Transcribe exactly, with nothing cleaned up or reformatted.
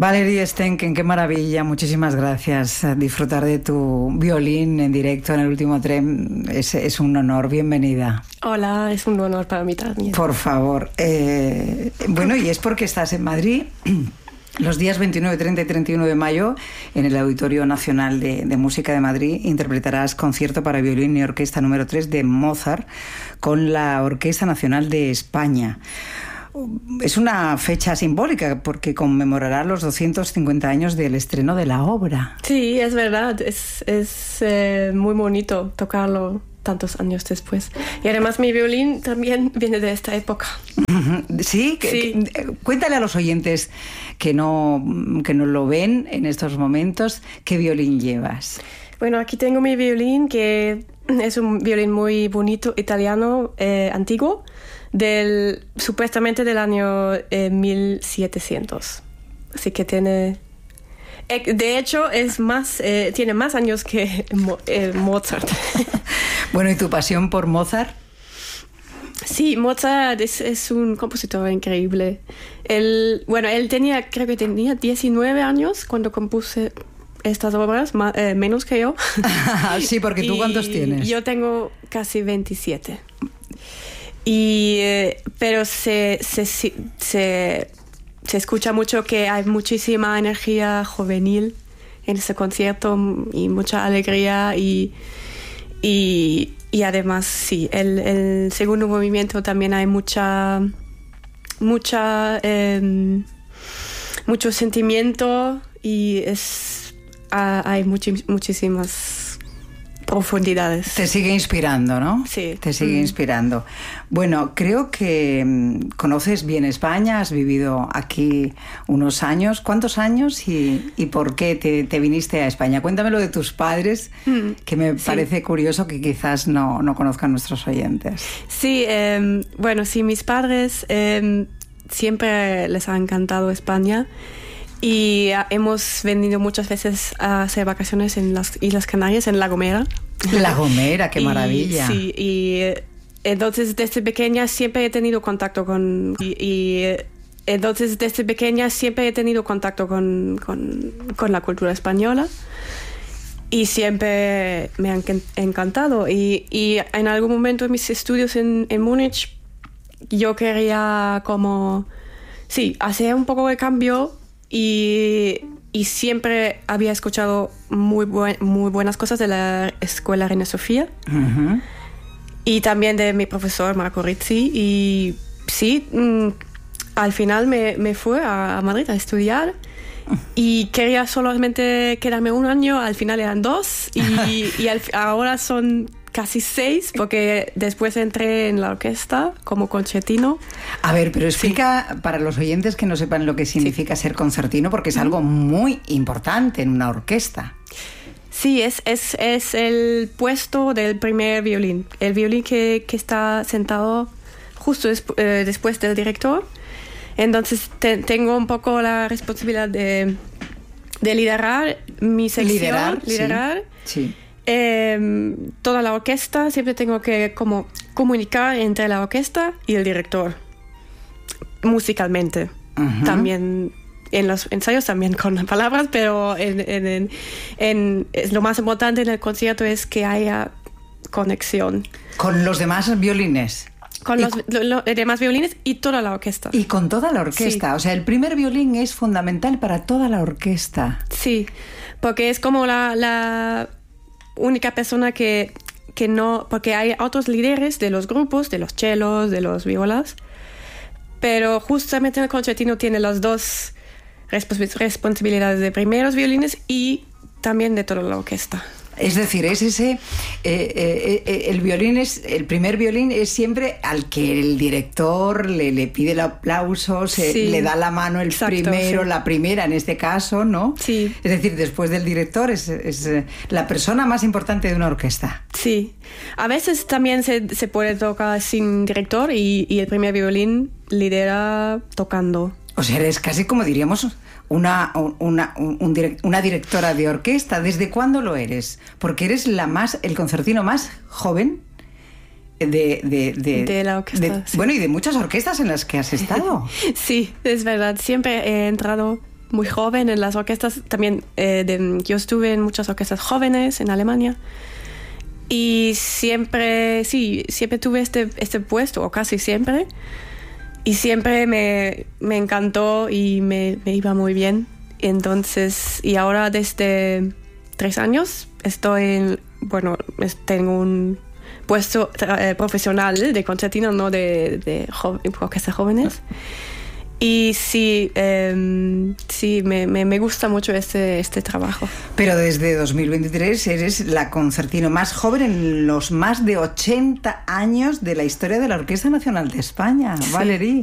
Valerie Stenken, qué maravilla, muchísimas gracias. Disfrutar de tu violín en directo en el último tren es, es un honor, bienvenida. Hola, es un honor para mí también. Por favor. Eh, bueno, y es porque estás en Madrid los días veintinueve, treinta y treinta y uno de mayo en el Auditorio Nacional de, de Música de Madrid. Interpretarás concierto para violín y orquesta número tres de Mozart con la Orquesta Nacional de España. Es una fecha simbólica porque conmemorará los doscientos cincuenta años del estreno de la obra. Sí, es verdad. Es, es eh, muy bonito tocarlo tantos años después. Y además mi violín también viene de esta época. Sí, que, sí. Que, cuéntale a los oyentes que no, que no lo ven en estos momentos, ¿qué violín llevas? Bueno, aquí tengo mi violín, que es un violín muy bonito, italiano, eh, antiguo, del supuestamente del año eh, mil setecientos. Así que tiene... De hecho, es más, eh, tiene más años que Mo, eh, Mozart. Bueno, ¿y tu pasión por Mozart? Sí, Mozart es, es un compositor increíble. Él, bueno, él tenía, creo que tenía diecinueve años cuando compuse estas obras, más, eh, menos que yo. Sí, porque tú, ¿cuántos tienes? Yo tengo casi veintisiete. Y, eh, pero se, se, se, se, se escucha mucho que hay muchísima energía juvenil en ese concierto y mucha alegría y, y, y además sí, el, el segundo movimiento también hay mucha, mucha, eh, mucho sentimiento y es, hay muchi, muchísimas profundidades. Te sigue inspirando, ¿no? Sí. Te sigue mm. inspirando. Bueno, creo que mmm, conoces bien España, has vivido aquí unos años. ¿Cuántos años y, y por qué te, te viniste a España? Cuéntamelo de tus padres, mm. que me sí. parece curioso que quizás no, no conozcan nuestros oyentes. Sí, eh, bueno, sí, mis padres eh, siempre les ha encantado España. Y hemos venido muchas veces a hacer vacaciones en las Islas Canarias, en La Gomera. La Gomera, qué y, maravilla. Sí, y entonces desde pequeña siempre he tenido contacto con... Y, y entonces desde pequeña siempre he tenido contacto con, con, con la cultura española. Y siempre me han encantado. Y, y en algún momento en mis estudios en, en Múnich, yo quería como... Sí, hacer un poco de cambio. Y, y siempre había escuchado muy, buen, muy buenas cosas de la Escuela Reina Sofía. Uh-huh. Y también de mi profesor Marco Rizzi. Y sí, mmm, al final me, me fui a, a Madrid a estudiar. Y quería solamente quedarme un año, al final eran dos. Y, y al, ahora son casi seis, porque después entré en la orquesta como concertino. A ver, pero explica sí. para los oyentes que no sepan lo que significa sí. ser concertino, porque es algo muy importante en una orquesta. Sí, es, es, es el puesto del primer violín. El violín que, que está sentado justo des, eh, después del director. Entonces te, tengo un poco la responsabilidad de, de liderar mi sección. Liderar, liderar. sí. sí. Eh, toda la orquesta, siempre tengo que como comunicar entre la orquesta y el director musicalmente. Uh-huh. También en los ensayos también con palabras, pero en, en, en, en, es lo más importante en el concierto es que haya conexión con los demás violines. Con los lo, lo, demás violines y toda la orquesta. Y con toda la orquesta. Sí. O sea, el primer violín es fundamental para toda la orquesta. Sí, porque es como la... la única persona que, que no... Porque hay otros líderes de los grupos, de los chelos, de los violas, pero justamente el concertino tiene las dos respons- responsabilidades de primeros violines y también de toda la orquesta. Es decir, es ese... Eh, eh, eh, el violín es... El primer violín es siempre al que el director le, le pide el aplauso, se, sí. le da la mano el Exacto, primero, sí. la primera en este caso, ¿no? Sí. Es decir, después del director es, es la persona más importante de una orquesta. Sí. A veces también se, se puede tocar sin director y, y el primer violín lidera tocando. O sea, eres casi como diríamos... Una, una, un, un direct, una directora de orquesta. ¿Desde cuándo lo eres? Porque eres la más, el concertino más joven de... De, de, de la orquesta, de, sí. Bueno, y de muchas orquestas en las que has estado. Sí, es verdad. Siempre he entrado muy joven en las orquestas. También eh, de, yo estuve en muchas orquestas jóvenes en Alemania. Y siempre, sí, siempre tuve este, este puesto, o casi siempre. Y siempre me, me encantó y me, me iba muy bien. Entonces, y ahora desde tres años estoy en, bueno, tengo un puesto eh, profesional de concertino, no de, de jo- orquestas jóvenes. Y sí, eh, sí me, me, me gusta mucho este, este trabajo. Pero desde dos mil veintitrés eres la concertino más joven en los más de ochenta años de la historia de la Orquesta Nacional de España, sí. Valerie.